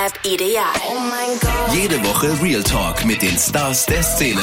Rap ideal. Oh mein Gott. Jede Woche Real Talk mit den Stars der Szene.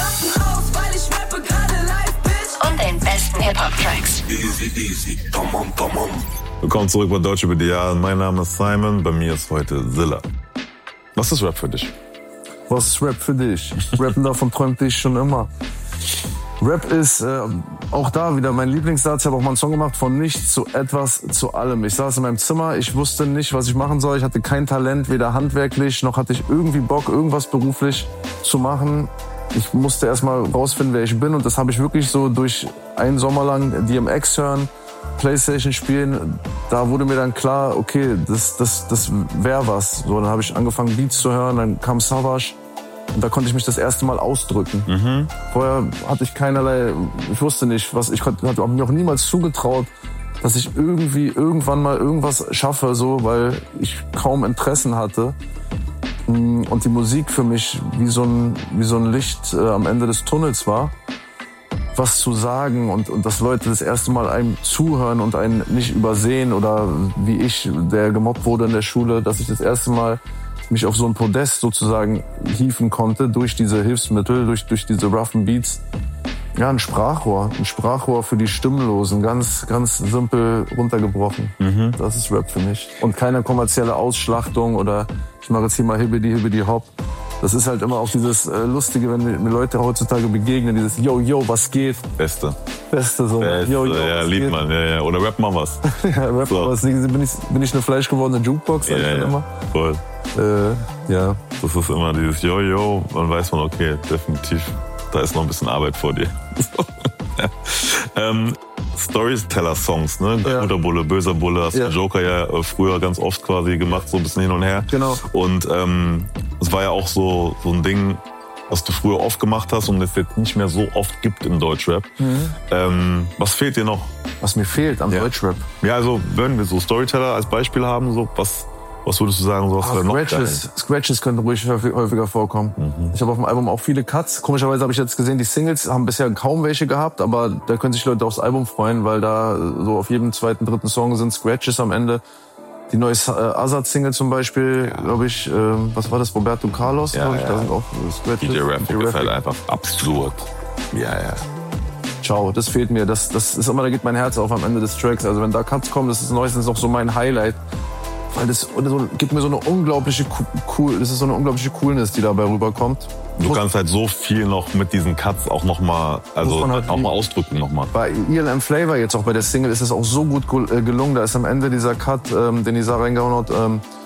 Und den besten Hip-Hop-Tracks. Easy. Come on. Willkommen zurück bei Deutsch über Ideal. Mein Name ist Simon, bei mir ist heute Zilla. Was ist Rap für dich? Was ist Rap für dich? Rappen, davon träumte ich schon immer. Rap ist auch da wieder mein Lieblingssatz. Ich habe auch mal einen Song gemacht, von nichts zu etwas zu allem. Ich saß in meinem Zimmer, ich wusste nicht, was ich machen soll. Ich hatte kein Talent, weder handwerklich, noch hatte ich irgendwie Bock, irgendwas beruflich zu machen. Ich musste erstmal rausfinden, wer ich bin, und das habe ich wirklich so durch einen Sommer lang DMX hören, Playstation spielen. Da wurde mir dann klar, okay, das wäre was. So, dann habe ich angefangen, Beats zu hören, dann kam Savage. Und da konnte ich mich das erste Mal ausdrücken. Vorher hatte ich keinerlei, ich wusste nicht, ich habe mir auch niemals zugetraut, dass ich irgendwann mal irgendwas schaffe, so, weil ich kaum Interessen hatte. Und die Musik für mich wie so ein Licht am Ende des Tunnels war, was zu sagen und dass Leute das erste Mal einem zuhören und einen nicht übersehen, oder wie ich, der gemobbt wurde in der Schule, dass ich das erste Mal mich auf so ein Podest sozusagen hieven konnte durch diese Hilfsmittel, durch diese roughen Beats. Ja, ein Sprachrohr für die Stimmlosen, ganz simpel runtergebrochen. Das ist Rap für mich. Und keine kommerzielle Ausschlachtung oder ich mache jetzt hier mal Hibbidi Hop. Das ist halt immer auch dieses Lustige, wenn mir Leute heutzutage begegnen, dieses Yo, was geht? Beste so. Yo, ja, was liebt geht? man, ja. Oder Rap mal was. Ja, Rap mal was. Bin ich eine fleischgewordene Jukebox? Ja, immer. Voll. Ja. Das ist immer dieses Yo, dann weiß man, okay, definitiv, da ist noch ein bisschen Arbeit vor dir. Storyteller-Songs, ne? Ja. Guter Bulle, böser Bulle, hast Ja. Joker ja früher ganz oft quasi gemacht, so ein bisschen hin und her. Genau. Und es war ja auch so ein Ding, was du früher oft gemacht hast und es jetzt nicht mehr so oft gibt im Deutschrap. Was fehlt dir noch? Was mir fehlt am Deutschrap. Ja, also wenn wir so Storyteller als Beispiel haben, so was würdest du sagen, so was wäre noch geil? Scratches könnten ruhig häufiger vorkommen. Ich habe auf dem Album auch viele Cuts. Komischerweise habe ich jetzt gesehen, die Singles haben bisher kaum welche gehabt, aber da können sich Leute aufs Album freuen, weil da so auf jedem zweiten, dritten Song sind Scratches am Ende. Die neue Azad-Single zum Beispiel, glaube ich, was war das, Roberto Carlos? Ja. Da sind auch Scratches. DJ Rap ist halt einfach absurd. Ja. Ciao, das fehlt mir. Das ist immer, da geht mein Herz auf am Ende des Tracks. Also wenn da Cuts kommen, das ist meistens noch so mein Highlight. Weil das gibt mir so eine unglaubliche Coolness, die dabei rüberkommt. Du kannst halt so viel noch mit diesen Cuts auch noch mal, auch mal ausdrücken noch mal. Bei ELM Flavor jetzt auch bei der Single ist es auch so gut gelungen. Da ist am Ende dieser Cut, den die Sarah reingehauen hat,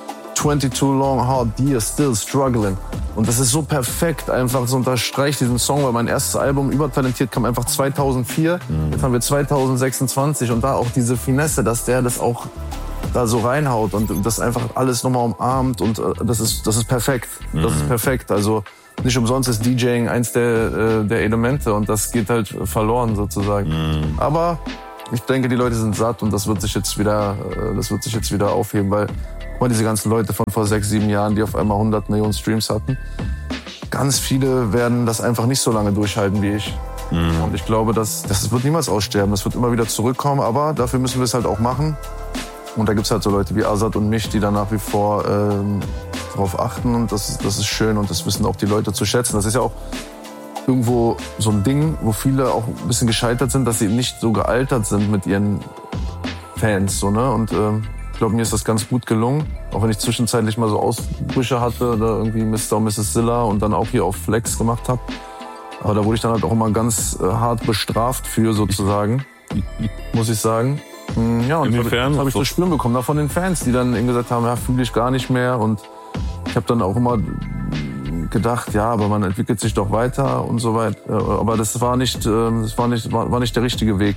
22 long hard years still struggling. Und das ist so perfekt, einfach so unterstreicht diesen Song, weil mein erstes Album Übertalentiert kam einfach 2004. Jetzt haben wir 2026 und da auch diese Finesse, dass der das auch da so reinhaut und das einfach alles nochmal umarmt, und das ist perfekt. Das ist perfekt. Also nicht umsonst ist DJing eins der Elemente, und das geht halt verloren sozusagen. Aber ich denke, die Leute sind satt, und das wird sich jetzt wieder aufheben, weil guck mal, diese ganzen Leute von vor 6, 7 Jahren, die auf einmal 100 Millionen Streams hatten, ganz viele werden das einfach nicht so lange durchhalten wie ich. Und ich glaube, das wird niemals aussterben. Das wird immer wieder zurückkommen, aber dafür müssen wir es halt auch machen. Und da gibt's halt so Leute wie Azad und mich, die da nach wie vor drauf achten, und das ist schön, und das wissen auch die Leute zu schätzen. Das ist ja auch irgendwo so ein Ding, wo viele auch ein bisschen gescheitert sind, dass sie nicht so gealtert sind mit ihren Fans, so, ne? Und ich glaube, mir ist das ganz gut gelungen, auch wenn ich zwischenzeitlich mal so Ausbrüche hatte oder irgendwie Mr. und Mrs. Zilla und dann auch hier auf Flex gemacht habe. Aber da wurde ich dann halt auch immer ganz hart bestraft für, sozusagen, muss ich sagen. Ja, und das habe ich zu spüren bekommen, da von den Fans, die dann eben gesagt haben, ja, fühle ich gar nicht mehr. Und ich habe dann auch immer gedacht, ja, aber man entwickelt sich doch weiter und so weiter. Aber das war nicht der richtige Weg.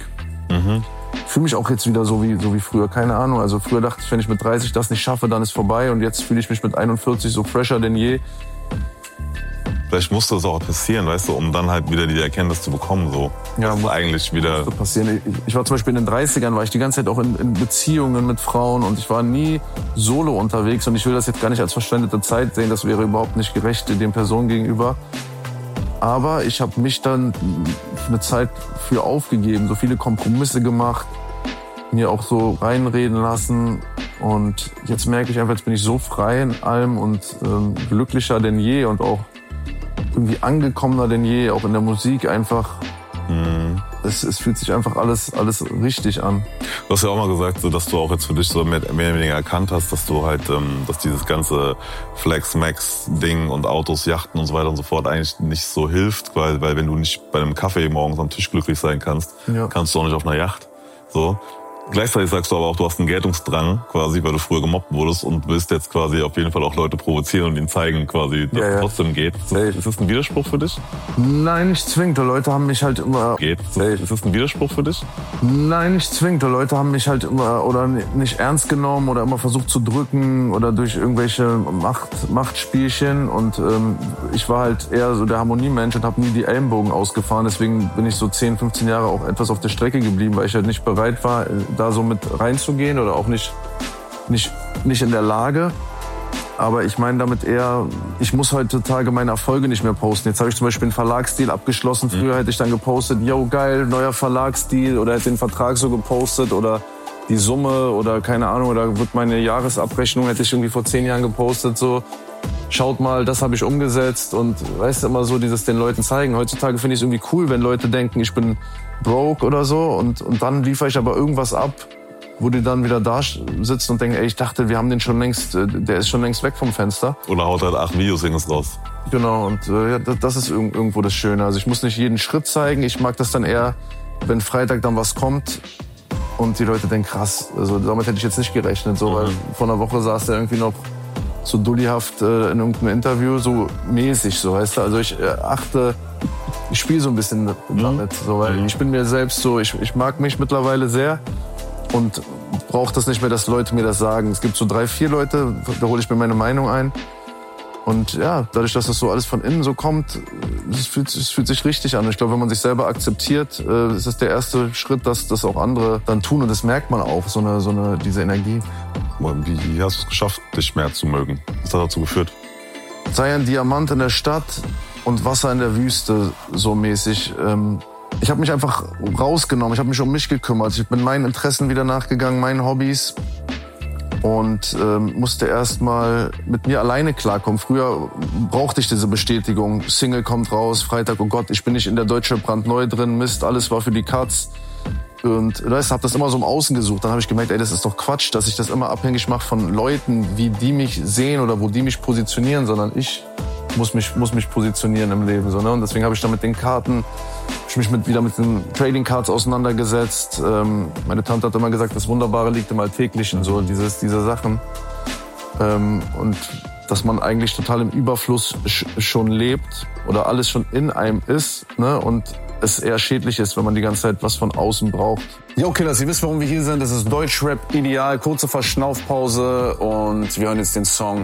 Ich fühle mich auch jetzt wieder so wie früher, keine Ahnung. Also früher dachte ich, wenn ich mit 30 das nicht schaffe, dann ist vorbei. Und jetzt fühle ich mich mit 41 so fresher denn je. Vielleicht musste das auch passieren, weißt du, um dann halt wieder die Erkenntnis zu bekommen, so. Ja, muss eigentlich wieder passieren. Ich war zum Beispiel in den 30ern, war ich die ganze Zeit auch in Beziehungen mit Frauen, und ich war nie solo unterwegs, und ich will das jetzt gar nicht als verschwendete Zeit sehen, das wäre überhaupt nicht gerecht den Personen gegenüber. Aber ich habe mich dann eine Zeit für aufgegeben, so viele Kompromisse gemacht, mir auch so reinreden lassen Und jetzt merke ich einfach, jetzt bin ich so frei in allem und glücklicher denn je und auch irgendwie angekommener denn je, auch in der Musik einfach. Es fühlt sich einfach alles richtig an. Du hast ja auch mal gesagt, so, dass du auch jetzt für dich so mehr oder weniger erkannt hast, dass du halt, dass dieses ganze Flex-Max-Ding und Autos, Yachten und so weiter und so fort eigentlich nicht so hilft, weil wenn du nicht bei einem Kaffee morgens am Tisch glücklich sein kannst, kannst du auch nicht auf einer Yacht. So. Gleichzeitig sagst du aber auch, du hast einen Geltungsdrang quasi, weil du früher gemobbt wurdest und willst jetzt quasi auf jeden Fall auch Leute provozieren und ihnen zeigen quasi, dass es trotzdem geht. Ist das ein Widerspruch für dich? Nein, nicht zwingend. Die Leute haben mich halt immer... Ist das ein Widerspruch für dich? Nein, nicht zwingend. Die Leute haben mich halt immer oder nicht ernst genommen oder immer versucht zu drücken oder durch irgendwelche Machtspielchen und ich war halt eher so der Harmoniemensch und habe nie die Ellenbogen ausgefahren. Deswegen bin ich so 10, 15 Jahre auch etwas auf der Strecke geblieben, weil ich halt nicht bereit war, da so mit reinzugehen oder auch nicht in der Lage. Aber ich meine damit eher, ich muss heutzutage meine Erfolge nicht mehr posten. Jetzt habe ich zum Beispiel einen Verlagsdeal abgeschlossen. Früher hätte ich dann gepostet, yo geil, neuer Verlagsdeal oder hätte den Vertrag so gepostet oder die Summe oder keine Ahnung oder wird meine Jahresabrechnung, hätte ich irgendwie vor 10 Jahren gepostet, so schaut mal, das habe ich umgesetzt und weißt du, immer so dieses den Leuten zeigen. Heutzutage finde ich es irgendwie cool, wenn Leute denken, ich bin broke oder so und dann liefere ich aber irgendwas ab, wo die dann wieder da sitzen und denken, ey, ich dachte, wir haben den schon längst, der ist schon längst weg vom Fenster. Oder haut halt 8 Videosingles raus. Genau, und das ist irgendwo das Schöne. Also ich muss nicht jeden Schritt zeigen, ich mag das dann eher, wenn Freitag dann was kommt und die Leute denken, krass, also damit hätte ich jetzt nicht gerechnet, so, weil vor einer Woche saß der irgendwie noch so dullihaft in irgendeinem Interview, so mäßig, so, weißt du, also ich spiele so ein bisschen damit, so, weil ich bin mir selbst so, ich mag mich mittlerweile sehr und brauche das nicht mehr, dass Leute mir das sagen. Es gibt so 3, 4 Leute, da hole ich mir meine Meinung ein. Und ja, dadurch, dass das so alles von innen so kommt, es fühlt sich richtig an. Ich glaube, wenn man sich selber akzeptiert, ist es der erste Schritt, dass das auch andere dann tun. Und das merkt man auch, diese Energie. Wie hast du es geschafft, dich mehr zu mögen? Was hat dazu geführt? Sei ein Diamant in der Stadt und Wasser in der Wüste, so mäßig. Ich habe mich einfach rausgenommen, ich habe mich um mich gekümmert. Ich bin meinen Interessen wieder nachgegangen, meinen Hobbys. Und musste erst mal mit mir alleine klarkommen. Früher brauchte ich diese Bestätigung. Single kommt raus, Freitag, oh Gott, ich bin nicht in der Deutschrap brandneu drin, Mist, alles war für die Katz. Und ich habe das immer so im Außen gesucht. Dann habe ich gemerkt, ey, das ist doch Quatsch, dass ich das immer abhängig mache von Leuten, wie die mich sehen oder wo die mich positionieren, sondern ich muss mich positionieren im Leben. So, ne? Und deswegen habe ich dann mit den Karten, mich wieder mit den Trading Cards auseinandergesetzt. Meine Tante hat immer gesagt, das Wunderbare liegt im Alltäglichen, so diese Sachen. Und dass man eigentlich total im Überfluss schon lebt oder alles schon in einem ist, ne? Und es eher schädlich ist, wenn man die ganze Zeit was von außen braucht. Yo, Killers, ihr wisst, warum wir hier sind. Das ist Deutschrap Ideal. Kurze Verschnaufpause und wir hören jetzt den Song